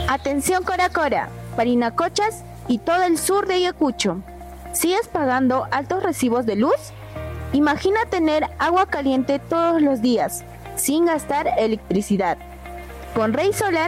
Atención Cora Cora, Parinacochas y todo el sur de Ayacucho. ¿Sigues pagando altos recibos de luz? Imagina tener agua caliente todos los días, sin gastar electricidad. Con Rey Solar